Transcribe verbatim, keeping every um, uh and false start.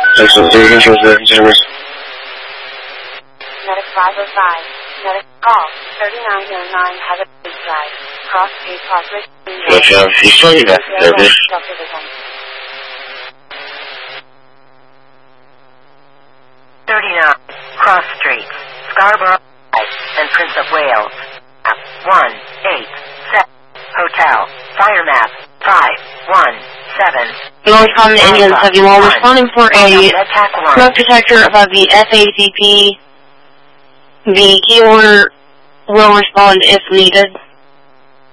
Excellent. So you can choose the consumers. Medic five oh five. Medic call. thirty-nine oh nine Heather Drive. Cross Street, Parkway. Gotcha. You still need that service. thirty-nine Cross Street, Scarborough and Prince of Wales. one eight seven Hotel. Fire map five one seven. North Common Indian seventy-one, responding for a smoke detector above the F A C P. The key order will respond if needed.